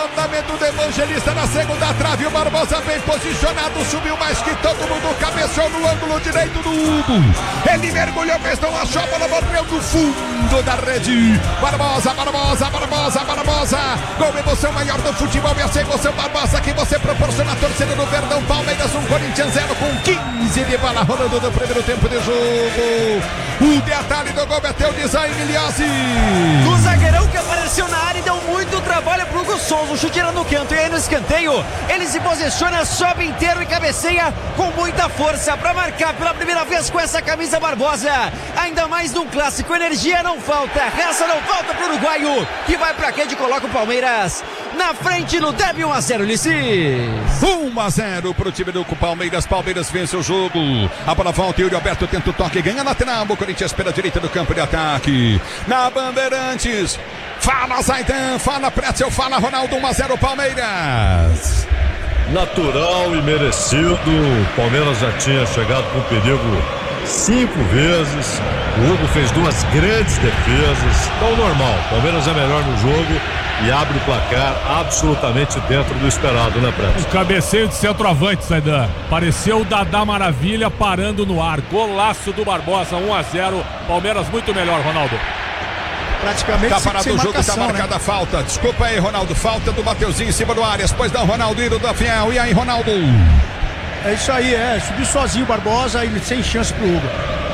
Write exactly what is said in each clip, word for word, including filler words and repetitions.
Levantamento do Evangelista na segunda trave. O Barbosa bem posicionado, subiu mais que todo mundo, cabeceou no ângulo direito do Hugo. Ele mergulhou, fez não achou, a bola morreu no fundo da rede. Barbosa, Barbosa, Barbosa, Barbosa. Gol, emoção maior do futebol. E essa emoção, Barbosa, que você proporciona a torcida do Verdão. Palmeiras um, Corinthians zero, com quinze de bola rolando no primeiro tempo de jogo. O detalhe do gol é teu design, Miliazzi. O zagueirão que apareceu na área e deu muito trabalho pro Hugo Souza. O chute era no canto e aí no escanteio ele se posiciona, sobe inteiro e cabeceia com muita força para marcar pela primeira vez com essa camisa Barbosa. Ainda mais num clássico, energia não falta, raça não falta pro uruguaio, que vai pra rede e coloca o Palmeiras na frente no derby. Um a zero, Ulisses. um a zero pro time do Palmeiras. Palmeiras vence o jogo. A bola volta e o Alberto tenta o toque, ganha lateral. O Corinthians pela direita do campo de ataque. Na Bandeirantes. Fala Zaidan, fala Pretzel, fala Ronaldo. um a zero Palmeiras. Natural e merecido. O Palmeiras já tinha chegado com perigo cinco vezes. O Hugo fez duas grandes defesas. Então, normal. O Palmeiras é melhor no jogo e abre o placar absolutamente dentro do esperado, né, Preto? O cabeceio de centroavante, Zaidan. Pareceu o Dadá Maravilha parando no ar. Golaço do Barbosa, um a zero. Palmeiras muito melhor, Ronaldo. Praticamente tá parado o jogo, marcação, tá marcada, né? A falta. Desculpa aí, Ronaldo. Falta do Mateuzinho em cima do Arias. Pois não, Ronaldo, ídolo da Fiel. E aí, Ronaldo? É isso aí, é. Subiu sozinho o Barbosa e sem chance pro Hugo.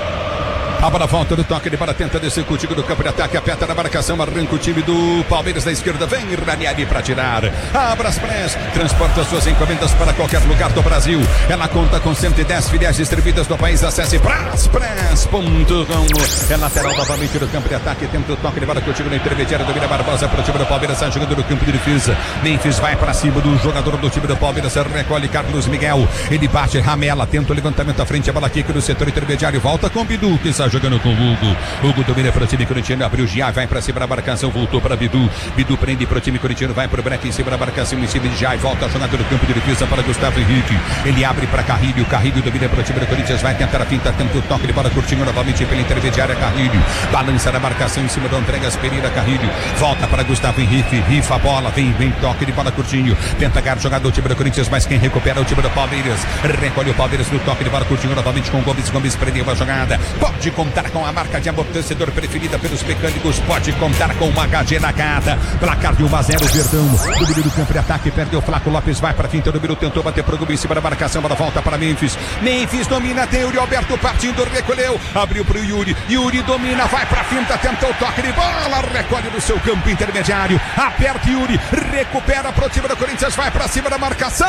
A bola volta do toque, ele para tenta descer contigo do campo de ataque, aperta na marcação, arranca o time do Palmeiras da esquerda, vem Ranieri para tirar. A Braspress transporta suas encomendas para qualquer lugar do Brasil. Ela conta com cento e dez filiais distribuídas no país. Acesse braspress ponto com. É lateral novamente do campo de ataque, tenta o toque, ele para contigo no intermediário, domina Barbosa para o time do Palmeiras, está jogando no campo de defesa. Memphis vai para cima do jogador do time do Palmeiras, recolhe Carlos Miguel, ele bate, ramela, tenta o levantamento à frente, a bola aqui no setor intermediário, volta com Bidu, que está jogando com o Hugo. Hugo domina para o time corintiano, abriu Gia, vai para cima da marcação, voltou para Bidu. Bidu prende para o time corintiano, vai para o Breck em cima da marcação, em cima de Gia, volta a jogada no campo de defesa para Gustavo Henrique. Ele abre para Carrilho, Carrilho domina para o time do Corinthians, vai tentar a finta, tenta o toque de bola curtinho novamente pela intermediária, Carrilho. Balança na marcação em cima do Andreas Pereira, Carrilho. Volta para Gustavo Henrique, rifa a bola, vem, vem, toque de bola curtinho. Tenta ganhar jogada do time do Corinthians, mas quem recupera é o time do Palmeiras. Recolhe o Palmeiras no toque de bola curtinho novamente com Gomes. Gomes prendeu a jogada. Pode contar com a marca de amortecedor preferida pelos mecânicos, pode contar com uma H G na gata. Placar de um a zero, Verdão. Domínio do campo de ataque, perdeu o Flaco Lopes, vai para finta, o número tentou bater pro Gomes em cima da marcação, bola volta para Memphis. Memphis domina, tem o Yuri Alberto partindo, recolheu, abriu pro Yuri. Yuri domina, vai para finta, tenta o toque de bola, recolhe no seu campo intermediário, aperta Yuri, recupera pro time do Corinthians, vai para cima da marcação.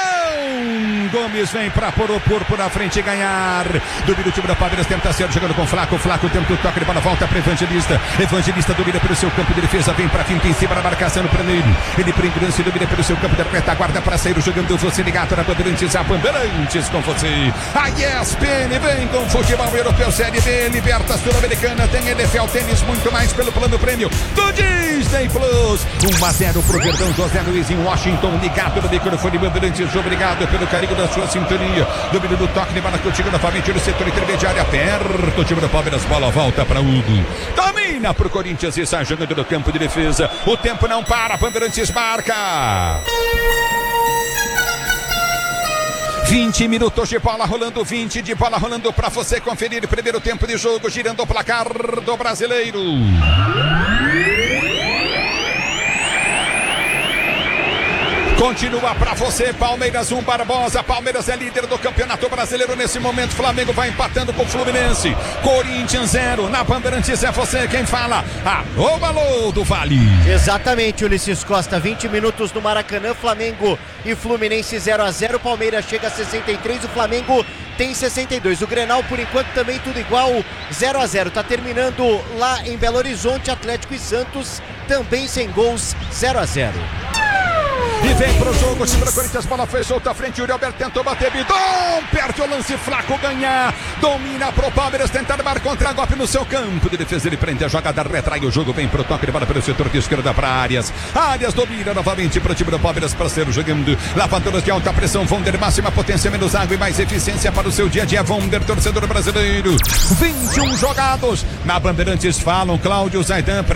Gomes vem para pôr o corpo na frente e ganhar. Domina o time da Palmeiras, tenta ser jogando com Flaco. Flaco tenta o toque de bola, volta para Evangelista. Evangelista domina pelo seu campo de defesa, vem para finta em cima da marcação no primeiro. Ele prende o lance, domina pelo seu campo de retaguarda para sair jogando você ligado na Bandeirantes, a Bandeirantes com você. A E S P N vem com futebol europeu, Série B, Liberta Sul-Americana, tem N F L, tênis, muito mais pelo plano prêmio do Disney Plus. um a zero pro Verdão, José Luiz em Washington, ligado no microfone Bandeirantes, obrigado pelo carinho da sua sintonia. Domínio do toque de bola contigo novamente no setor intermediário, aperta o time do Palmeiras, bola volta para Hugo. Domina pro Corinthians e sai jogando no campo de defesa. O tempo não para, Bandeirantes marca. vinte minutos de bola rolando, vinte de bola rolando para você conferir. Primeiro tempo de jogo, girando o placar do brasileiro. Continua pra você, Palmeiras um, Barbosa. Palmeiras é líder do Campeonato Brasileiro nesse momento. Flamengo vai empatando com o Fluminense. Corinthians zero. Na Bandeirantes é você quem fala. Alô, alô do Vale. Exatamente, Ulisses Costa. vinte minutos no Maracanã. Flamengo e Fluminense zero a zero. Palmeiras chega a sessenta e três. O Flamengo tem sessenta e dois. O Grenal, por enquanto, também tudo igual. zero a zero. Tá terminando lá em Belo Horizonte. Atlético e Santos também sem gols. zero a zero. E vem pro jogo, o time do Corinthians, bola foi solta à frente, Yuri Alberto tentou bater, Bidon, perde o lance, Flaco ganha, domina pro Palmeiras, tentar dar contra-golpe no seu campo de defesa, ele prende a jogada, retrai o jogo, vem pro toque de bola pelo setor de esquerda para Arias, Arias domina novamente pro time do Palmeiras, parceiro jogando, lavadoras de alta pressão, Vonder, máxima potência, menos água e mais eficiência para o seu dia a dia, Vonder, torcedor brasileiro, vinte e um jogados, na Bandeirantes falam, Cláudio Zaidan,